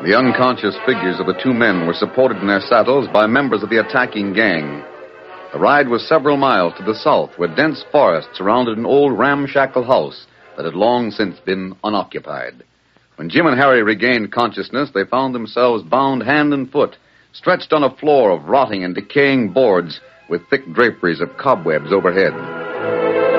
The unconscious figures of the two men were supported in their saddles by members of the attacking gang. The ride was several miles to the south, where dense forest surrounded an old ramshackle house that had long since been unoccupied. When Jim and Harry regained consciousness, they found themselves bound hand and foot, stretched on a floor of rotting and decaying boards with thick draperies of cobwebs overhead.